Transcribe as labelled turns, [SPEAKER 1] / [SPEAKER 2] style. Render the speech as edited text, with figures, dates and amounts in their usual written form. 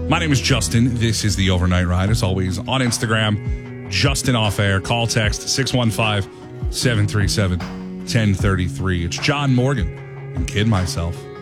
[SPEAKER 1] My name is Justin. This is the Overnight Ride. As always, on Instagram, Justin Off Air. Call, text 615-737-1033. It's John Morgan and Kid Myself.